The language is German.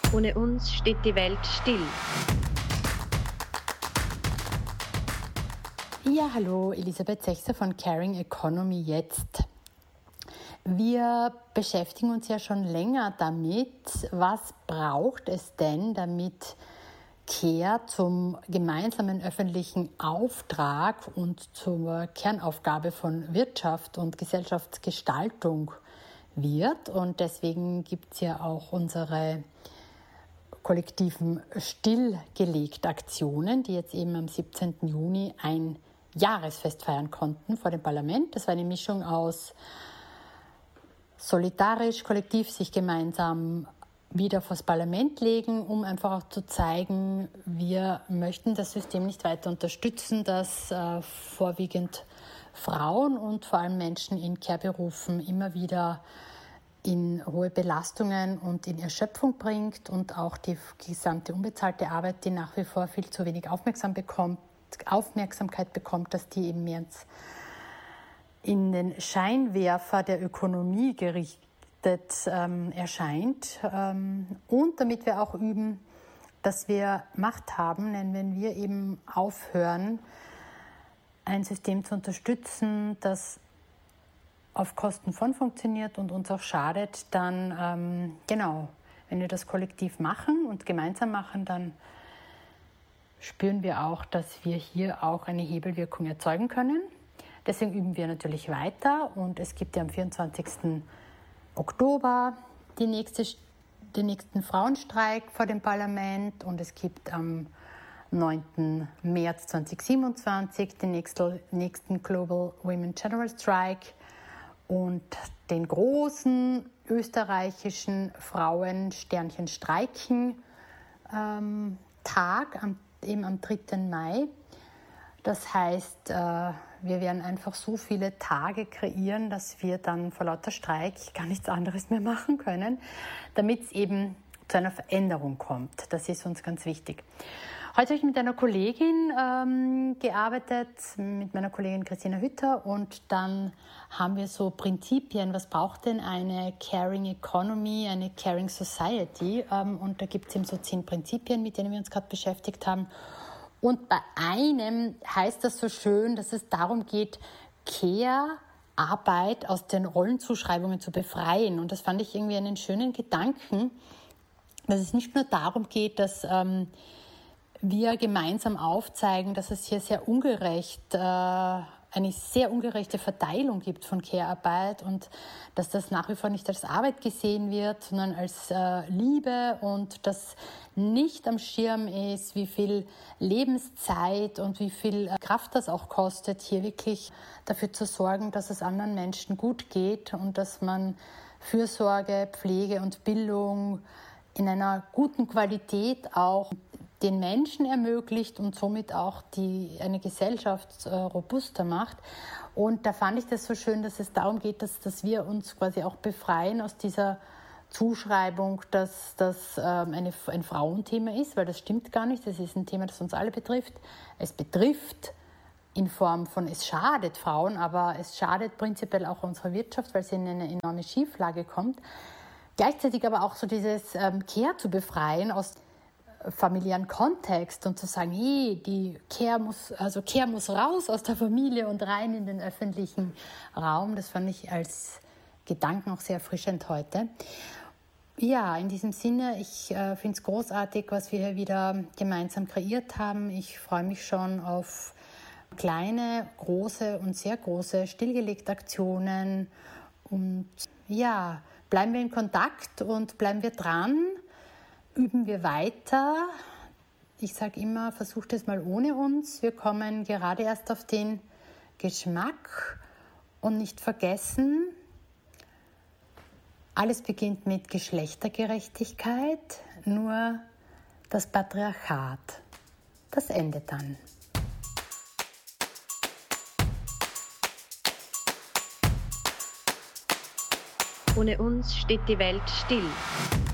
Ohne uns steht die Welt still. Ja, hallo, Elisabeth Sechser von Caring Economy jetzt. Wir beschäftigen uns ja schon länger damit, was braucht es denn, damit Care zum gemeinsamen öffentlichen Auftrag und zur Kernaufgabe von Wirtschaft und Gesellschaftsgestaltung wird. Und deswegen gibt es ja auch unsere kollektiven Stillgelegt-Aktionen, die jetzt eben am 17. Juni ein Jahresfest feiern konnten vor dem Parlament. Das war eine Mischung aus solidarisch, kollektiv sich gemeinsam wieder vors Parlament legen, um einfach auch zu zeigen, wir möchten das System nicht weiter unterstützen, dass vorwiegend Frauen und vor allem Menschen in Care-Berufen immer wieder in hohe Belastungen und in Erschöpfung bringt und auch die gesamte unbezahlte Arbeit, die nach wie vor viel zu wenig Aufmerksamkeit bekommt, dass die eben mehr in den Scheinwerfer der Ökonomie gerichtet erscheint. Und damit wir auch üben, dass wir Macht haben, denn wenn wir eben aufhören, ein System zu unterstützen, das auf Kosten von funktioniert und uns auch schadet, dann wenn wir das kollektiv machen und gemeinsam machen, dann spüren wir auch, dass wir hier auch eine Hebelwirkung erzeugen können. Deswegen üben wir natürlich weiter und es gibt ja am 24. Oktober den nächsten Frauenstreik vor dem Parlament und es gibt am 9. März 2027 den nächsten Global Women General Strike und den großen österreichischen Frauen-Streichen-Tag eben am 3. Mai. Das heißt, wir werden einfach so viele Tage kreieren, dass wir dann vor lauter Streik gar nichts anderes mehr machen können, damit es eben zu einer Veränderung kommt. Das ist uns ganz wichtig. Heute habe ich mit einer Kollegin gearbeitet, mit meiner Kollegin Christina Hütter, und dann haben wir so Prinzipien, was braucht denn eine Caring Economy, eine Caring Society, und da gibt es eben so 10 Prinzipien, mit denen wir uns gerade beschäftigt haben. Und bei einem heißt das so schön, dass es darum geht, Care-Arbeit aus den Rollenzuschreibungen zu befreien. Und das fand ich irgendwie einen schönen Gedanken, dass es nicht nur darum geht, dass wir gemeinsam aufzeigen, dass es hier eine sehr ungerechte Verteilung gibt von Care-Arbeit und dass das nach wie vor nicht als Arbeit gesehen wird, sondern als Liebe und dass nicht am Schirm ist, wie viel Lebenszeit und wie viel Kraft das auch kostet, hier wirklich dafür zu sorgen, dass es anderen Menschen gut geht und dass man Fürsorge, Pflege und Bildung in einer guten Qualität auch den Menschen ermöglicht und somit auch eine Gesellschaft robuster macht. Und da fand ich das so schön, dass es darum geht, dass wir uns quasi auch befreien aus dieser Zuschreibung, dass das ein Frauenthema ist, weil das stimmt gar nicht. Das ist ein Thema, das uns alle betrifft. Es betrifft in Form von, es schadet Frauen, aber es schadet prinzipiell auch unserer Wirtschaft, weil sie in eine enorme Schieflage kommt. Gleichzeitig aber auch so dieses Care zu befreien aus familiären Kontext und zu sagen, hey, die Care muss raus aus der Familie und rein in den öffentlichen Raum. Das fand ich als Gedanken auch sehr erfrischend heute. Ja, in diesem Sinne, ich finde es großartig, was wir hier wieder gemeinsam kreiert haben. Ich freue mich schon auf kleine, große und sehr große stillgelegte Aktionen. Und ja, bleiben wir in Kontakt und bleiben wir dran. Üben wir weiter. Ich sage immer, versucht es mal ohne uns. Wir kommen gerade erst auf den Geschmack und nicht vergessen, alles beginnt mit Geschlechtergerechtigkeit, nur das Patriarchat, das endet dann. Ohne uns steht die Welt still.